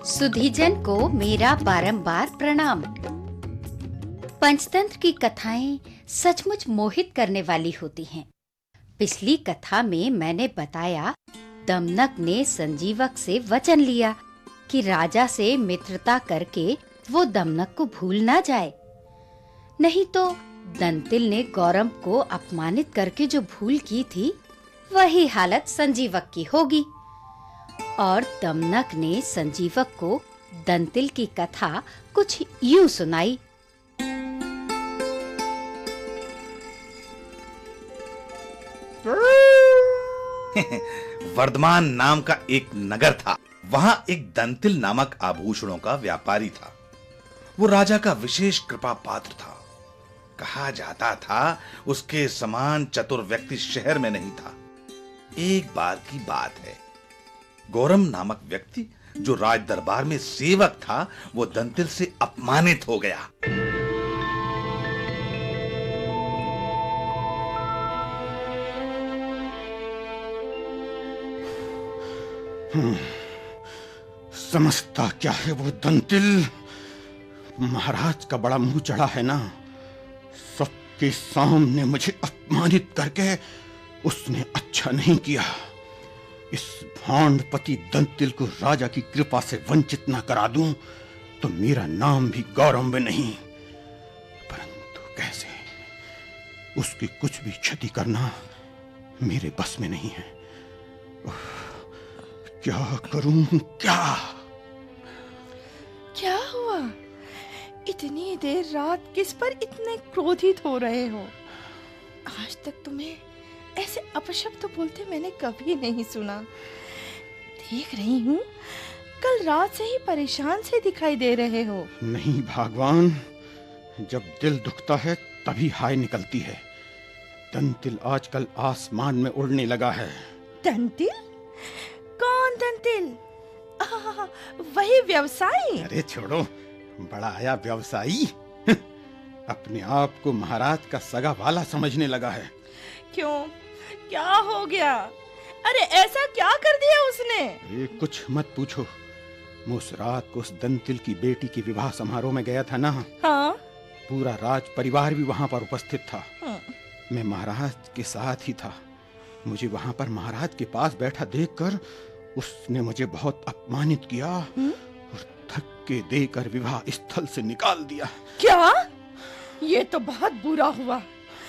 सुधीजन को मेरा बारंबार प्रणाम। पंचतंत्र की कथाएं सचमुच मोहित करने वाली होती हैं। पिछली कथा में मैंने बताया दमनक ने संजीवक से वचन लिया कि राजा से मित्रता करके वो दमनक को भूल ना जाए, नहीं तो दंतिल ने गौरम को अपमानित करके जो भूल की थी वही हालत संजीवक की होगी। और दमनक ने संजीवक को दंतिल की कथा कुछ यूं सुनाई। वर्धमान नाम का एक नगर था। वहां एक दंतिल नामक आभूषणों का व्यापारी था। वो राजा का विशेष कृपा पात्र था। कहा जाता था उसके समान चतुर व्यक्ति शहर में नहीं था। एक बार की बात है, गौरम नामक व्यक्ति जो राज दरबार में सेवक था, वो दंतिल से अपमानित हो गया। समझता क्या है वो दंतिल? महाराज का बड़ा मुंह चढ़ा है ना। सबके सामने मुझे अपमानित करके उसने अच्छा नहीं किया। इस भांडपति दंतिल को राजा की कृपा से वंचित न करा दूं तो मेरा नाम भी गौरव में नहीं। परंतु कैसे? उसकी कुछ भी क्षति करना मेरे बस में नहीं है। क्या करूं? क्या हुआ? इतनी देर रात किस पर इतने क्रोधित हो रहे हो? आज तक तुम्हें ऐसे अपशब्द बोलते मैंने कभी नहीं सुना। देख रही हूँ कल रात से ही परेशान से दिखाई दे रहे हो। नहीं भगवान, जब दिल दुखता है तभी हाय निकलती है। दंतिल आजकल आसमान में उड़ने लगा है। दंतिल? कौन दंतिल? वही व्यवसायी? अरे छोड़ो, बड़ा आया व्यवसायी। अपने आप को महाराज का सगा वाला समझने लगा है। क्यों? क्या हो गया? अरे ऐसा क्या कर दिया उसने? ये कुछ मत पूछो। मैं उस रात को उस दंतिल की बेटी के विवाह समारोह में गया था ना। हाँ? पूरा राज परिवार भी वहां पर उपस्थित था। हाँ। मैं महाराज के साथ ही था। मुझे वहां पर महाराज के पास बैठा देखकर उसने मुझे बहुत अपमानित किया और धक्के देकर विवाह स्थल से निकाल दिया। क्या? ये तो बहुत बुरा हुआ।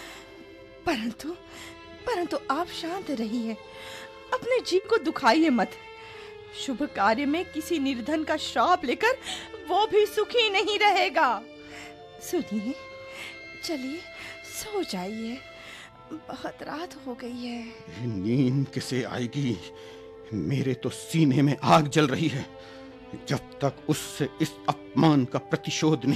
परंतु आप शांत रहिए, अपने जीव को दुखाइए मत। शुभ कार्य में किसी निर्धन का श्राप लेकर वो भी सुखी नहीं रहेगा। सुनिए, चलिए सो जाइए, बहुत रात हो गई है। नींद किसे आएगी? मेरे तो सीने में आग जल रही है। जब तक उससे इस अपमान का प्रतिशोध नहीं